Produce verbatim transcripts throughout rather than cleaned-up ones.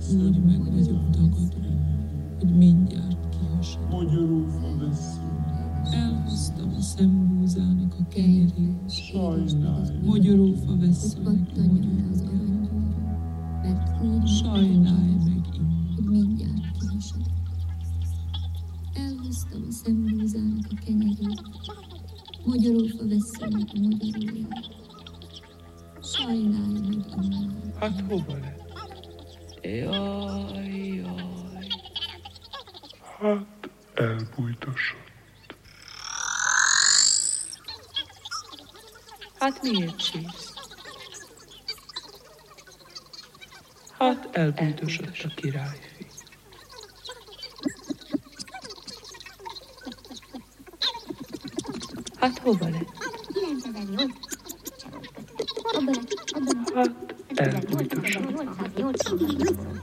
Úgy meg vagyok tagadva, hogy mindjárt kihasadok. Magyarul vesszük. Elhoztam a szembúzának a kenyerét. Sajnálj. Magyarófa vesszőnek a magyarója. Sajnálj meg innen. Hogy mindjárt kihasadok. Elhoztam a szembúzának a kenyerét. Magyarófa vesszőnek a magyarója. Sajnálj meg innen. Hát hova lett? Jaj, jaj. Hát elbújtosott. Hát miért sírsz? Hát elbújtosott a királyfi. Hát hova lett? Hát elbújtosott.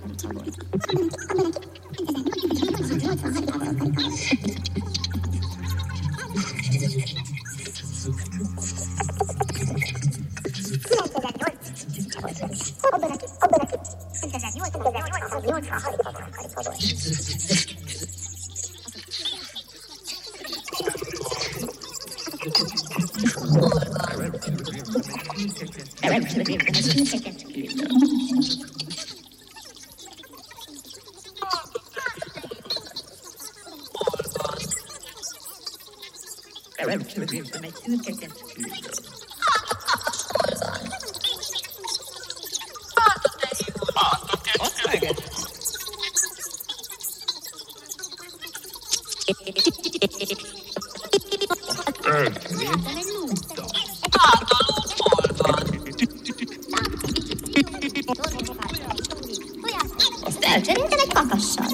Azt elcseréltem egy kakassal.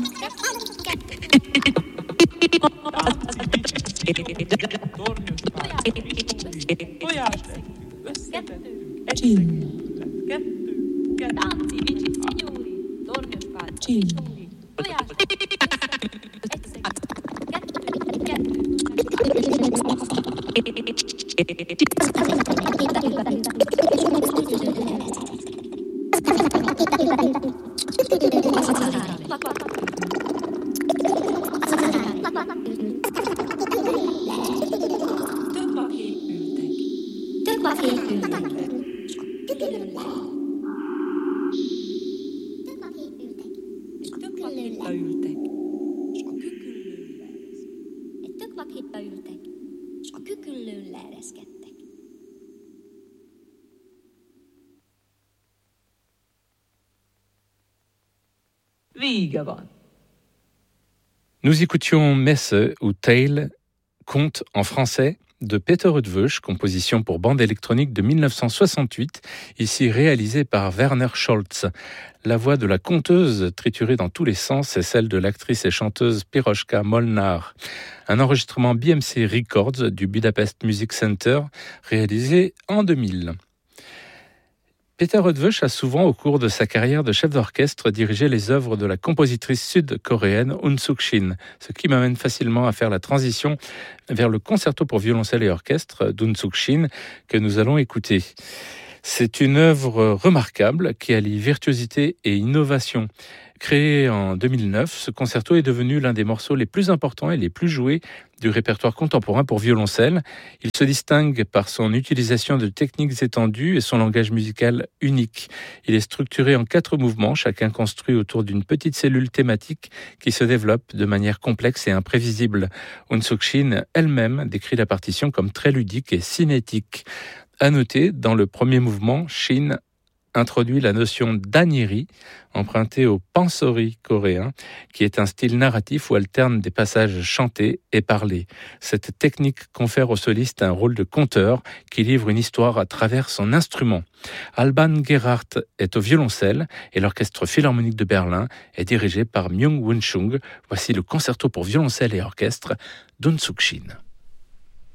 Vége van. Nous écoutions Messe ou Tale, conte en français de Peter Eötvös, composition pour bande électronique de dix-neuf cent soixante-huit, ici réalisée par Werner Scholz. La voix de la conteuse, triturée dans tous les sens, est celle de l'actrice et chanteuse Piroshka Molnár. Un enregistrement B M C Records du Budapest Music Center, réalisé en deux mille. Peter Eötvös a souvent, au cours de sa carrière de chef d'orchestre, dirigé les œuvres de la compositrice sud-coréenne Eun Suk-shin, ce qui m'amène facilement à faire la transition vers le concerto pour violoncelle et orchestre d'Eun Suk-shin que nous allons écouter. C'est une œuvre remarquable qui allie virtuosité et innovation. Créé en deux mille neuf, ce concerto est devenu l'un des morceaux les plus importants et les plus joués du répertoire contemporain pour violoncelle. Il se distingue par son utilisation de techniques étendues et son langage musical unique. Il est structuré en quatre mouvements, chacun construit autour d'une petite cellule thématique qui se développe de manière complexe et imprévisible. Eun Suk-shin elle-même décrit la partition comme très ludique et cinétique. À noter, dans le premier mouvement, Shin introduit la notion d'aniri, empruntée au pansori coréen, qui est un style narratif où alterne des passages chantés et parlés. Cette technique confère au soliste un rôle de conteur qui livre une histoire à travers son instrument. Alban Gerhardt est au violoncelle et l'Orchestre Philharmonique de Berlin est dirigé par Myung-Whun Chung. Voici le concerto pour violoncelle et orchestre d'Eun Suk-shin.